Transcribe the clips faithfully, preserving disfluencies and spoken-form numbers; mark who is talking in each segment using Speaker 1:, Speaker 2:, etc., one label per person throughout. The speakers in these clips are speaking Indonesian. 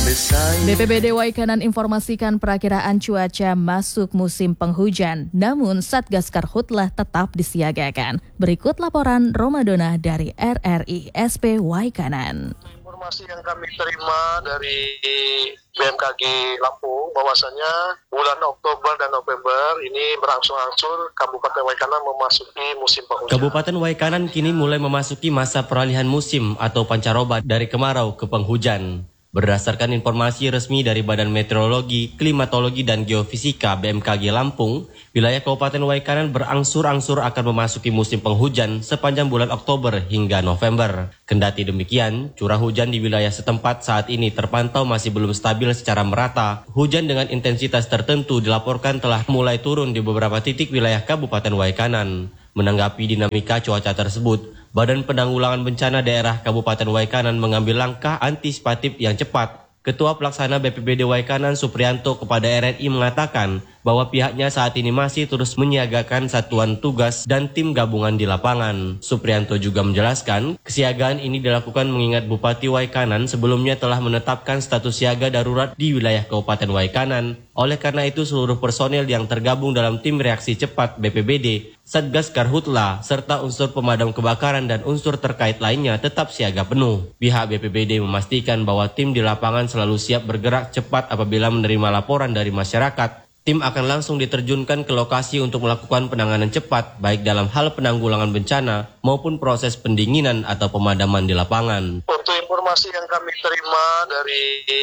Speaker 1: B P B D Waikanan informasikan perakiraan cuaca masuk musim penghujan, namun Satgas Karhutlah tetap disiagakan. Berikut laporan Romadona dari R R I S P Waikanan.
Speaker 2: Informasi yang kami terima dari B M K G Lampung bahwasanya bulan Oktober dan November ini berangsur-angsur Kabupaten Waikanan memasuki musim penghujan.
Speaker 3: Kabupaten Waikanan kini mulai memasuki masa peralihan musim atau pancaroba dari kemarau ke penghujan. Berdasarkan informasi resmi dari Badan Meteorologi, Klimatologi, dan Geofisika B M K G Lampung, wilayah Kabupaten Waikanan berangsur-angsur akan memasuki musim penghujan sepanjang bulan Oktober hingga November. Kendati demikian, curah hujan di wilayah setempat saat ini terpantau masih belum stabil secara merata. Hujan dengan intensitas tertentu dilaporkan telah mulai turun di beberapa titik wilayah Kabupaten Waikanan. Menanggapi dinamika cuaca tersebut, Badan Penanggulangan Bencana Daerah Kabupaten Waikanan mengambil langkah antisipatif yang cepat. Ketua Pelaksana B P B D Waikanan Suprianto kepada R R I mengatakan bahwa pihaknya saat ini masih terus menyiagakan satuan tugas dan tim gabungan di lapangan. Suprianto juga menjelaskan, kesiagaan ini dilakukan mengingat Bupati Waikanan sebelumnya telah menetapkan status siaga darurat di wilayah Kabupaten Waikanan. Oleh karena itu, seluruh personel yang tergabung dalam tim reaksi cepat B P B D, Satgas Karhutlah, serta unsur pemadam kebakaran dan unsur terkait lainnya tetap siaga penuh. Pihak B P B D memastikan bahwa tim di lapangan selalu siap bergerak cepat apabila menerima laporan dari masyarakat. Tim akan langsung diterjunkan ke lokasi untuk melakukan penanganan cepat, baik dalam hal penanggulangan bencana maupun proses pendinginan atau pemadaman di lapangan.
Speaker 2: Untuk informasi yang kami terima dari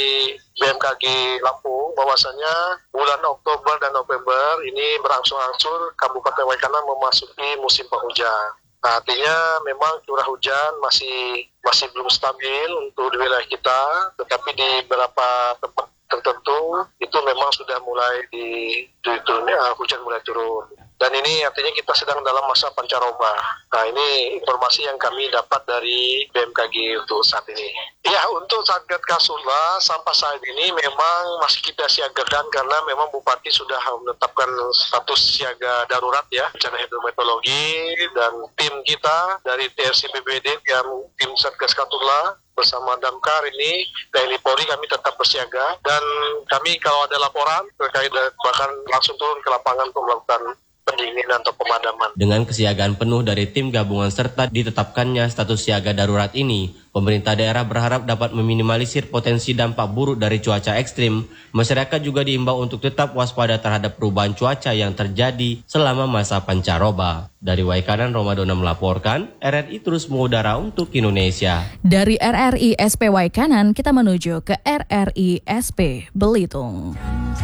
Speaker 2: B M K G Lampung, bahwasanya bulan Oktober dan November ini berangsur-angsur Kabupaten Waikanan memasuki musim penghujan. Nah, artinya memang curah hujan masih masih belum stabil untuk di wilayah kita, tetapi di beberapa tempat tertentu itu memang sudah mulai di, di turunnya hujan mulai turun. Dan ini artinya kita sedang dalam masa pancaroba. Nah, ini informasi yang kami dapat dari B M K G untuk saat ini. Ya, untuk Satgas Karhutlah sampai saat ini memang masih kita siagakan karena memang Bupati sudah menetapkan status siaga darurat ya, bencana hidrometeorologi, dan tim kita dari T R C B P B D yang tim Satgas Karhutlah bersama Damkar ini, T N I Polri, kami tetap bersiaga, dan kami kalau ada laporan terkait bahkan langsung turun ke lapangan untuk melakukan pendinginan atau pemadaman.
Speaker 3: Dengan kesiagaan penuh dari tim gabungan serta ditetapkannya status siaga darurat ini, pemerintah daerah berharap dapat meminimalisir potensi dampak buruk dari cuaca ekstrim. Masyarakat juga diimbau untuk tetap waspada terhadap perubahan cuaca yang terjadi selama masa pancaroba. Dari Waikanan, Romadona melaporkan, R R I terus mengudara untuk Indonesia.
Speaker 1: Dari R R I S P Waikanan, kita menuju ke R R I S P Belitung.